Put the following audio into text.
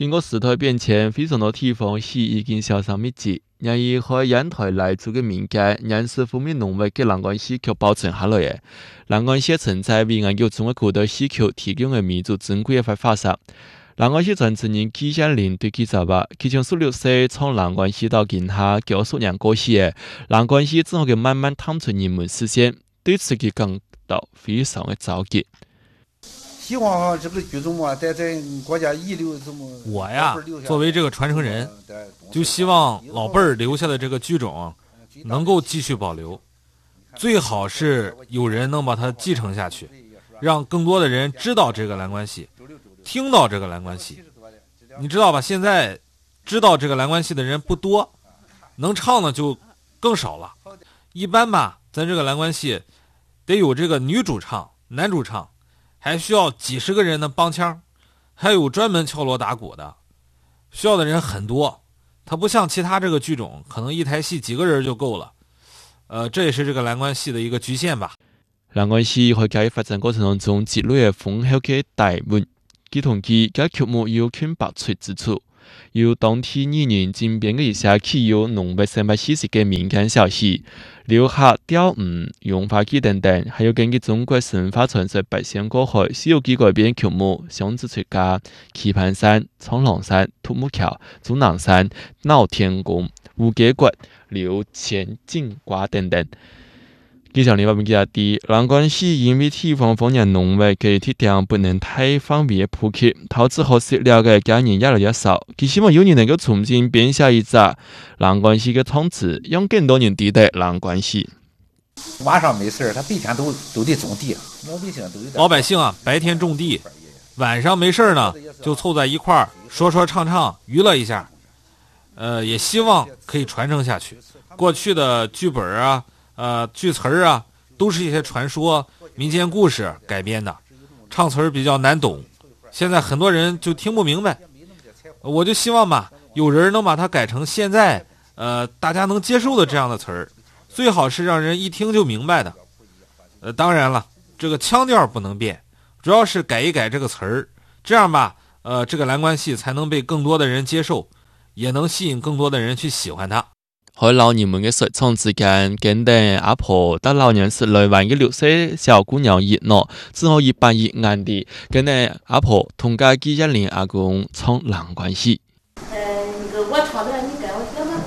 經過時代變遷，非常多地方戲已經銷聲匿跡，然而喺煙台來做嘅民間，仍是風味濃味嘅蘭關戲曲保存下來嘅。蘭關戲存在為研究中嘅古代戲曲提供嘅彌足珍貴嘅發現。蘭關戲傳承人紀曉玲對記者話：佢從16歲從蘭關戲到今下教數年過去嘅，蘭關戲之後嘅慢慢探出人們視線，對此佢感到非常嘅着急。 希望這個劇種嘛，在國家遺留這麼。 我呀，作為這個傳承人，就希望老輩兒留下的這個劇種能夠繼續保留，最好是有人能把它繼承下去，讓更多的人知道這個蘭關戲，聽到這個蘭關戲。你知道吧？現在知道這個蘭關戲的人不多，能唱的就更少了。一般吧，咱這個蘭關戲得有這個女主唱、男主唱。還需要幾十個人的幫腔，還有專門敲鑼打鼓的，需要的人很多。它不像其他這個劇種，可能一台戲幾個人就夠了。這也是這個蘭關戲的一個局限吧。 蘭關戲喺教育發展過程當中積累嘅豐厚嘅大文，佢同佢嘅曲目有權百出之處，有當地藝人精編嘅一些具有濃密生活氣息嘅民間小戲。留客、釣魚、用花機等等，還有根據中國神話傳說八仙過海、西遊記改編曲目，雙子出家、棋盤山、蒼狼山、獨木橋、終南山、鬧天宮、烏雞骨、劉千金瓜等等。記者你話唔記得啲蘭關戲因為地方方言濃味嘅特點不能太方便普及，投資和識了嘅家人越來越少。佢希望有人能夠重新編寫一隻蘭關戲嘅創詞，讓更多人知道蘭關戲。 晚上沒事，他白天都得種地， 老百姓啊，白天種地，晚上沒事呢，就湊在一塊兒說說唱唱，娛樂一下。也希望可以傳承下去。過去的劇本啊。句詞兒啊，都是一些傳說、民間故事改編的，唱詞兒比較難懂，現在很多人就聽不明白。我就希望吧，有人能把它改成現在大家能接受的這樣的詞兒，最好是讓人一聽就明白的。當然了，這個腔調不能變，主要是改一改這個詞兒，這樣吧，這個蘭關戲才能被更多的人接受，也能吸引更多的人去喜歡它。 喺老人們嘅說唱之間，跟定阿婆得老年時來玩嘅6歲小姑娘熱鬧，之後越扮越硬啲，跟定阿婆同家紀曉玲阿公唱蘭關戲。 我唱的你跟我學嗎？